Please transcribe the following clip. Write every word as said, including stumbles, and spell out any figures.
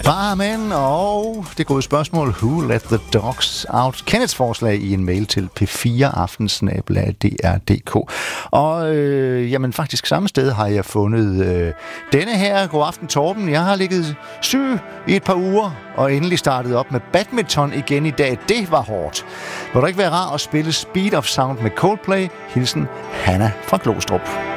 Amen, og det gode spørgsmål, who let the dogs out? Kenneths forslag i en mail til p fire aftensnabel-a d r punktum d k. Og øh, jamen faktisk samme sted har jeg fundet øh, denne her. God aften, Torben. Jeg har ligget syg i et par uger, og endelig startet op med badminton igen i dag. Det var hårdt. Vil det ikke være rart at spille Speed of Sound med Coldplay? Hilsen Hanna fra Glostrup.